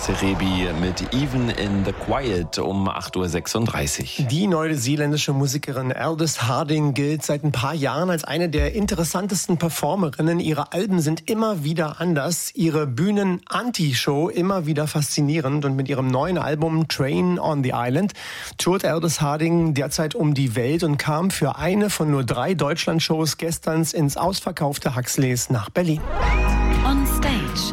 Serebi mit Even in the Quiet um 8.36 Uhr. Die neuseeländische Musikerin Aldous Harding gilt seit ein paar Jahren als eine der interessantesten Performerinnen. Ihre Alben sind immer wieder anders, ihre Bühnen-Anti-Show immer wieder faszinierend. Und mit ihrem neuen Album Train on the Island tourt Aldous Harding derzeit um die Welt und kam für eine von nur 3 Deutschland-Shows gestern ins ausverkaufte Huxleys nach Berlin. On Stage.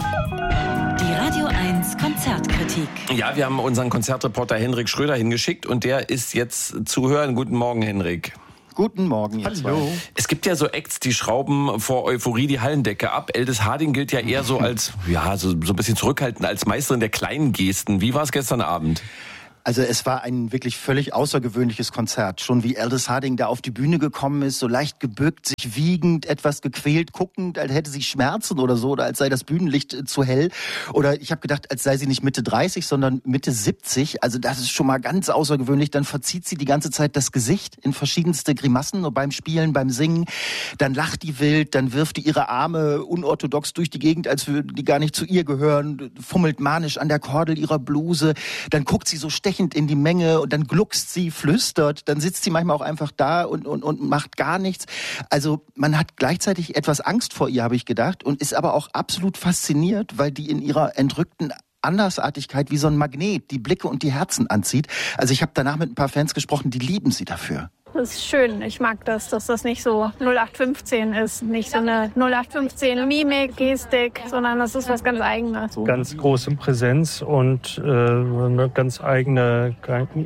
Die Radio 1 Konzertkritik. Ja, wir haben unseren Konzertreporter Henrik Schröder hingeschickt und der ist jetzt zu hören. Guten Morgen, Henrik. Guten Morgen, ihr zwei. Es gibt ja so Acts, die schrauben vor Euphorie die Hallendecke ab. Aldous Harding gilt ja eher so als, so ein bisschen zurückhaltend, als Meisterin der kleinen Gesten. Wie war es gestern Abend? Also es war ein wirklich völlig außergewöhnliches Konzert. Schon wie Aldous Harding da auf die Bühne gekommen ist, so leicht gebückt, sich wiegend, etwas gequält, guckend, als hätte sie Schmerzen oder so, oder als sei das Bühnenlicht zu hell. Oder ich habe gedacht, als sei sie nicht Mitte 30, sondern Mitte 70. Also das ist schon mal ganz außergewöhnlich. Dann verzieht sie die ganze Zeit das Gesicht in verschiedenste Grimassen beim Spielen, beim Singen. Dann lacht die wild, dann wirft die ihre Arme unorthodox durch die Gegend, als würden die gar nicht zu ihr gehören, fummelt manisch an der Kordel ihrer Bluse. Dann guckt sie so stechend in die Menge und dann gluckst sie, flüstert, dann sitzt sie manchmal auch einfach da und macht gar nichts. Also man hat gleichzeitig etwas Angst vor ihr, habe ich gedacht, und ist aber auch absolut fasziniert, weil die in ihrer entrückten Andersartigkeit wie so ein Magnet die Blicke und die Herzen anzieht. Also ich habe danach mit ein paar Fans gesprochen, die lieben sie dafür. Das ist schön. Ich mag das, dass das nicht so 0815 ist. Nicht so eine 0815 Mimik, Gestik, sondern das ist was ganz Eigenes. Ganz große Präsenz und eine ganz eigene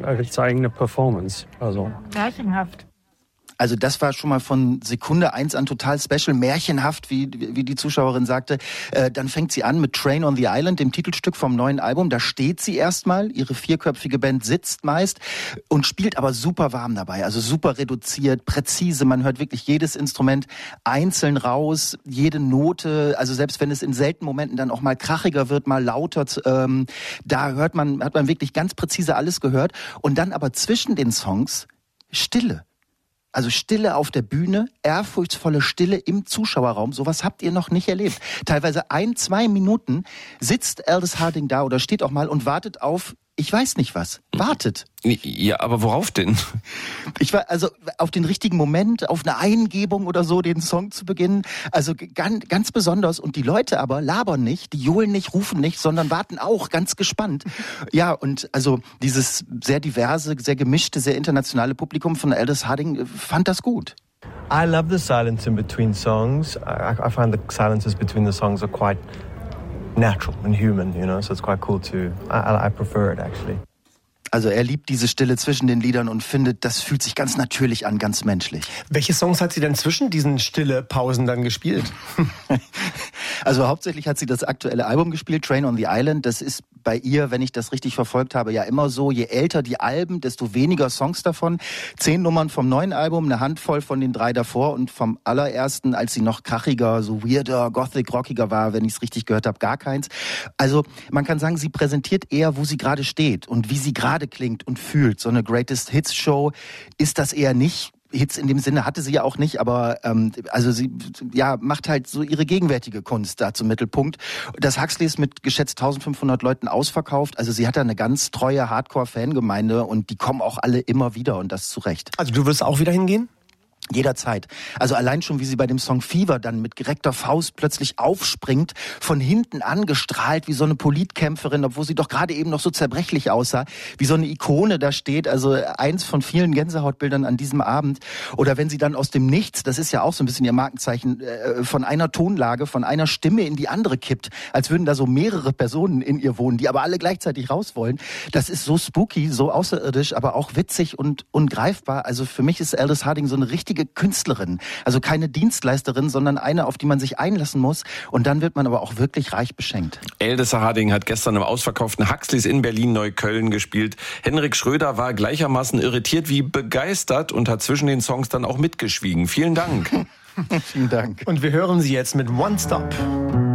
Performance. Also Märchenhaft. Also das war schon mal von Sekunde 1 an total special, märchenhaft, wie die Zuschauerin sagte. Dann fängt sie an mit Train on the Island, dem Titelstück vom neuen Album. Da steht sie erstmal, ihre 4-köpfige Band sitzt meist und spielt aber super warm dabei. Also super reduziert, präzise. Man hört wirklich jedes Instrument einzeln raus, jede Note. Also selbst wenn es in seltenen Momenten dann auch mal krachiger wird, mal lauter, da hat man wirklich ganz präzise alles gehört. Und dann aber zwischen den Songs Stille. Also Stille auf der Bühne, ehrfurchtsvolle Stille im Zuschauerraum. Sowas habt ihr noch nicht erlebt. Teilweise 1-2 Minuten sitzt Aldous Harding da oder steht auch mal und wartet auf, ich weiß nicht was. Wartet. Ja, aber worauf denn? Also auf den richtigen Moment, auf eine Eingebung oder so, den Song zu beginnen. Also ganz besonders. Und die Leute aber labern nicht, die johlen nicht, rufen nicht, sondern warten auch ganz gespannt. Ja, und also dieses sehr diverse, sehr gemischte, sehr internationale Publikum von Aldous Harding fand das gut. I love the silence in between songs. I find the silences between the songs are quite natural and human, so it's quite cool too. I prefer it actually. Also er liebt diese Stille zwischen den Liedern und findet, das fühlt sich ganz natürlich an, ganz menschlich. Welche Songs hat sie denn zwischen diesen Stille-Pausen dann gespielt? Also hauptsächlich hat sie das aktuelle Album gespielt, Train on the Island. Das ist bei ihr, wenn ich das richtig verfolgt habe, ja immer so, je älter die Alben, desto weniger Songs davon. 10 Nummern vom neuen Album, eine Handvoll von den 3 davor und vom allerersten, als sie noch krachiger, so weirder, gothic-rockiger war, wenn ich es richtig gehört habe, gar keins. Also man kann sagen, sie präsentiert eher, wo sie gerade steht und wie sie gerade klingt und fühlt. So eine Greatest Hits Show ist das eher nicht. Hits in dem Sinne hatte sie ja auch nicht, aber also sie macht halt so ihre gegenwärtige Kunst da zum Mittelpunkt. Das Huxley ist mit geschätzt 1500 Leuten ausverkauft. Also sie hat da eine ganz treue Hardcore-Fangemeinde und die kommen auch alle immer wieder und das zu Recht. Also du wirst auch wieder hingehen? Jederzeit. Also allein schon, wie sie bei dem Song Fever dann mit gereckter Faust plötzlich aufspringt, von hinten angestrahlt wie so eine Politkämpferin, obwohl sie doch gerade eben noch so zerbrechlich aussah, wie so eine Ikone da steht, also eins von vielen Gänsehautbildern an diesem Abend. Oder wenn sie dann aus dem Nichts, das ist ja auch so ein bisschen ihr Markenzeichen, von einer Tonlage, von einer Stimme in die andere kippt, als würden da so mehrere Personen in ihr wohnen, die aber alle gleichzeitig raus wollen. Das ist so spooky, so außerirdisch, aber auch witzig und ungreifbar. Also für mich ist Aldous Harding so eine richtige Künstlerin, also keine Dienstleisterin, sondern eine, auf die man sich einlassen muss und dann wird man aber auch wirklich reich beschenkt. Aldous Harding hat gestern im ausverkauften Huxleys in Berlin-Neukölln gespielt. Henrik Schröder war gleichermaßen irritiert wie begeistert und hat zwischen den Songs dann auch mitgeschwiegen. Vielen Dank. Vielen Dank. Und wir hören sie jetzt mit One Stop.